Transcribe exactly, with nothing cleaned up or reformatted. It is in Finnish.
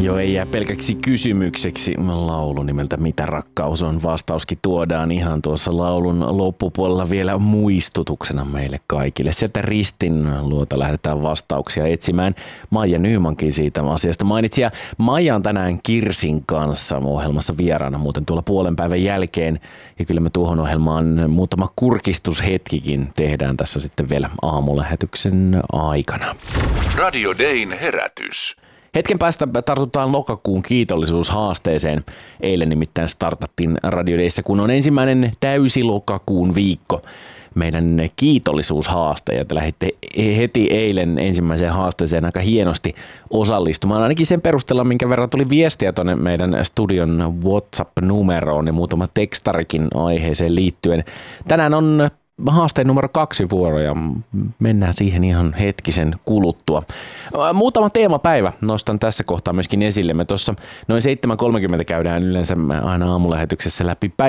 Joo, ei jää pelkäksi kysymykseksi laulu nimeltä Mitä rakkaus on. Vastauskin tuodaan ihan tuossa laulun loppupuolella vielä muistutuksena meille kaikille. Sieltä Ristin luota lähdetään vastauksia etsimään. Maija Nymankin siitä asiasta mainitsi. Ja Maija on tänään Kirsin kanssa ohjelmassa vieraana muuten tuolla puolen päivän jälkeen. Ja kyllä me tuohon ohjelmaan muutama kurkistushetkikin tehdään tässä sitten vielä aamulähetyksen aikana. Radio Dayn herätys. Hetken päästä tartutaan lokakuun kiitollisuushaasteeseen. Eilen nimittäin startattiin Radio Dayssä, kun on ensimmäinen täysi lokakuun viikko. Meidän kiitollisuushaaste, ja te lähditte heti eilen ensimmäiseen haasteeseen aika hienosti osallistumaan. Ainakin sen perusteella, minkä verran tuli viestiä tuonne meidän studion WhatsApp-numeroon ja muutama tekstarikin aiheeseen liittyen. Tänään on haasteen numero kaksi vuoro ja mennään siihen ihan hetkisen kuluttua. Muutama teemapäivä nostan tässä kohtaa myöskin esille. Me tuossa noin seitsemän kolmekymmentä käydään yleensä aina aamulähetyksessä läpi